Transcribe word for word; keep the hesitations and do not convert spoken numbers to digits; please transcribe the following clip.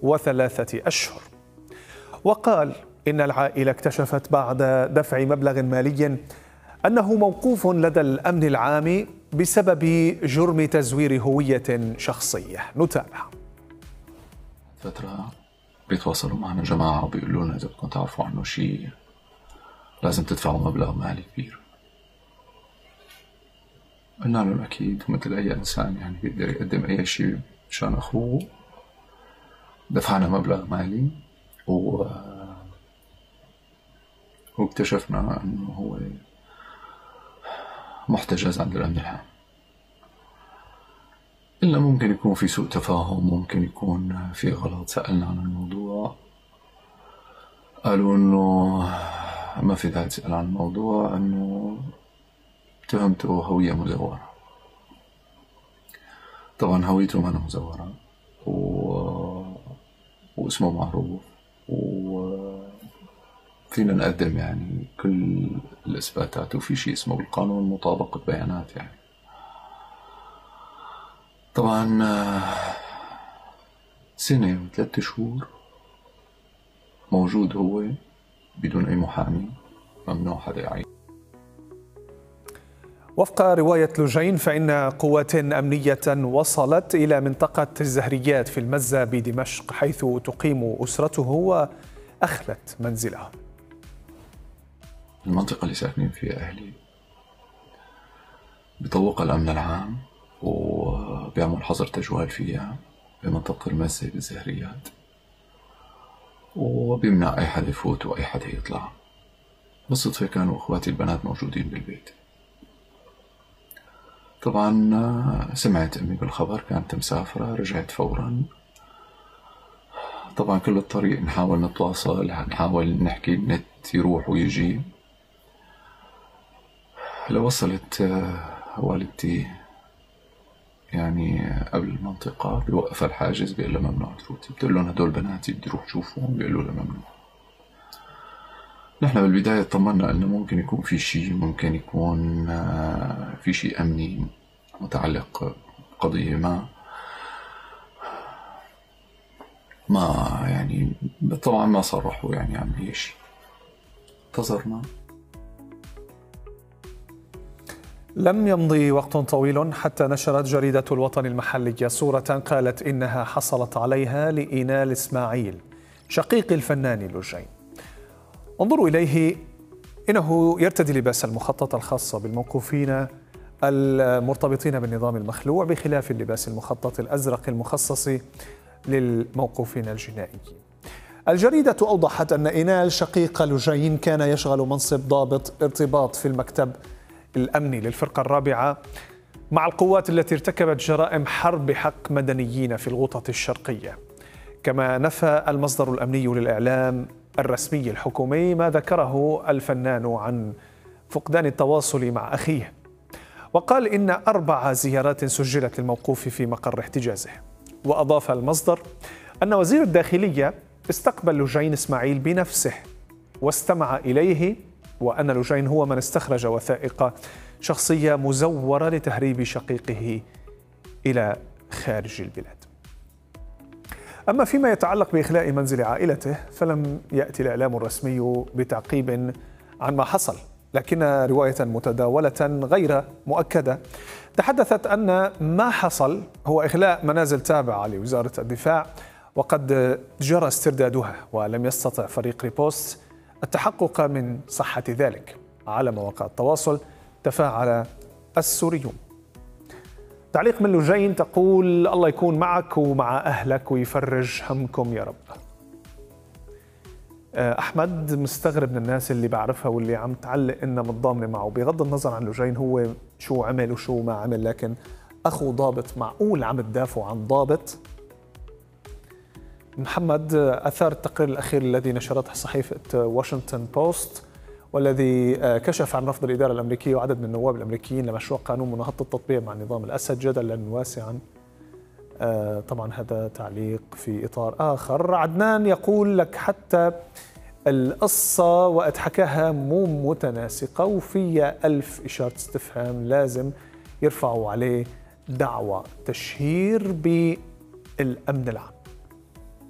وثلاثة أشهر. وقال إن العائلة اكتشفت بعد دفع مبلغ مالي أنه موقوف لدى الأمن العام بسبب جرم تزوير هوية شخصية. نتابع. فترة بيتواصلوا معنا جماعة وبيقولوا لنا إذا بدكم تعرفوا عنه شيء لازم تدفعوا مبلغ مالي كبير. قلنا لهم أكيد، ومثل أي إنسان يعني بيقدر يقدم أي شيء مشان أخوه. دفعنا مبلغ مالي و... واكتشفنا أنه هو محتجز عند الأمن العام. إلا ممكن يكون في سوء تفاهم، ممكن يكون في غلط. سألنا عن الموضوع، قالوا أنه ما في داعي تسأل عن الموضوع، أنه تهمته هوية مزورة. طبعا هويته ما مزورة و... واسمه معروف، وفينا نقدم يعني كل الإثباتات، وفي شيء اسمه بالقانون مطابقة بيانات. يعني طبعا سنة وثلاثة شهور موجود هو بدون أي محامي، ممنوع حدا يعين. وفق رواية لوجين فإن قوات أمنية وصلت إلى منطقة الزهريات في المزة بدمشق، حيث تقيم أسرته وأخلت منزله. المنطقة اللي ساكنين فيها أهلي بيطوقها الأمن العام وبيعمل حظر تجوال فيها بمنطقة المزة بالزهريات، وبيمنع أي حد يفوت وأي حد يطلع. بالصدفة كانوا أخواتي البنات موجودين بالبيت. طبعا سمعت أمي بالخبر، كانت مسافرة، رجعت فورا. طبعا كل الطريق نحاول نتواصل، نحاول نحكي، النت يروح ويجي. لو وصلت والدتي يعني قبل المنطقة بيوقف الحاجز، بيقول له ممنوع تفوتي. بتقول لهم هدول بناتي بدي روح شوفهم، بيقولوا له ممنوع. نحن بالبداية طمنا أنه ممكن يكون في شيء، ممكن يكون في شيء أمني متعلق بقضية ما ما يعني طبعا ما صرحوا يعني عن أي شيء. انتظرنا. لم يمضي وقت طويل حتى نشرت جريدة الوطن المحلية صورة قالت إنها حصلت عليها لإينال إسماعيل شقيق الفنان لوجين. انظروا إليه، إنه يرتدي لباس المخطط الخاصة بالموقوفين المرتبطين بالنظام المخلوع، بخلاف اللباس المخطط الأزرق المخصص للموقوفين الجنائيين. الجريدة أوضحت أن إينال شقيق لوجين كان يشغل منصب ضابط ارتباط في المكتب الأمني للفرقة الرابعة مع القوات التي ارتكبت جرائم حرب بحق مدنيين في الغوطة الشرقية. كما نفى المصدر الأمني للإعلام الرسمي الحكومي ما ذكره الفنان عن فقدان التواصل مع أخيه، وقال إن أربع زيارات سجلت للموقوف في مقر احتجازه. وأضاف المصدر أن وزير الداخلية استقبل لوجين إسماعيل بنفسه واستمع إليه، وأن لوجين هو من استخرج وثائق شخصية مزورة لتهريب شقيقه إلى خارج البلاد. أما فيما يتعلق بإخلاء منزل عائلته فلم يأتي الإعلام الرسمي بتعقيب عن ما حصل، لكن رواية متداولة غير مؤكدة تحدثت أن ما حصل هو إخلاء منازل تابعة لوزارة الدفاع، وقد جرى استردادها، ولم يستطع فريق ريبوست التحقق من صحة ذلك. على مواقع التواصل تفاعل السوريون. تعليق من لوجين تقول: الله يكون معك ومع أهلك ويفرج همكم يا رب. أحمد مستغرب من الناس اللي بعرفها واللي عم تعلق إنها متضامنة معه، بغض النظر عن لوجين هو شو عمل وشو ما عمل، لكن أخو ضابط معقول عم تدافعوا عن ضابط؟ محمد أثار التقرير الأخير الذي نشرته صحيفة واشنطن بوست، والذي كشف عن رفض الإدارة الأمريكية وعدد من النواب الأمريكيين لمشروع قانون مناهضة التطبيع مع نظام الأسد جدلا واسعا. طبعا هذا تعليق في إطار آخر. عدنان يقول لك حتى القصة وقت حكاها مو متناسقة وفيها ألف إشارة استفهام، لازم يرفعوا عليه دعوى تشهير بالأمن العام.